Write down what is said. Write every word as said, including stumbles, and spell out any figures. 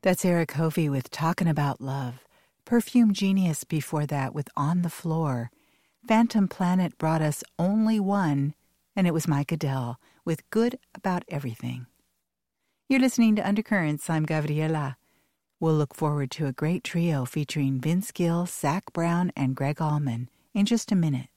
That's Eric Hovey with Talkin' About Love. Perfume Genius before that with On the Floor. Phantom Planet brought us Only One, and it was Mike Adele with Good About Everything. You're listening to Undercurrents. I'm Gabriela. We'll look forward to a great trio featuring Vince Gill, Zach Brown, and Greg Allman in just a minute.